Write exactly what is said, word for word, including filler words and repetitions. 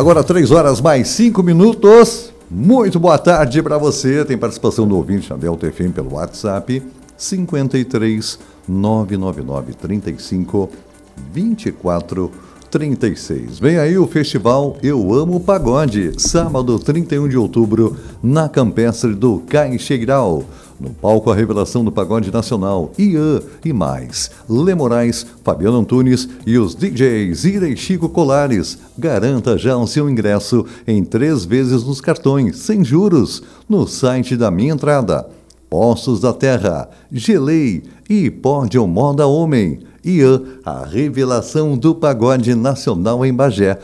Agora três horas mais cinco minutos. Muito boa tarde para você. Tem participação do ouvinte na Delta F M pelo WhatsApp cinquenta e três, nove nove nove, trinta e cinco, vinte e quatro, trinta e seis. Vem aí o festival Eu Amo Pagode, sábado trinta e um de outubro, na Campestre do Caixeiral. No palco, a revelação do pagode nacional, Ian e mais. Lê Moraes, Fabiano Antunes e os D Js Ira e Chico Colares. Garanta já o seu ingresso em três vezes nos cartões, sem juros, no site da Minha Entrada. Postos da Terra, Gelei e Pode ou Moda Homem. Ian, a revelação do pagode nacional em Bagé.